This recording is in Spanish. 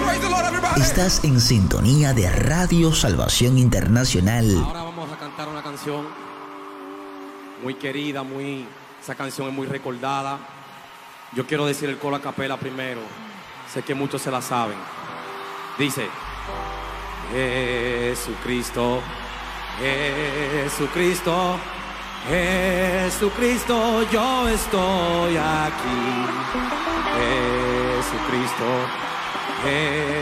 Estás en sintonía de Radio Salvación Internacional. Ahora vamos a cantar una canción muy querida, esa canción es muy recordada. Yo quiero decir el coro a capela primero. Sé que muchos se la saben. Dice: Jesucristo, Jesucristo, Jesucristo, yo estoy aquí. Jesucristo,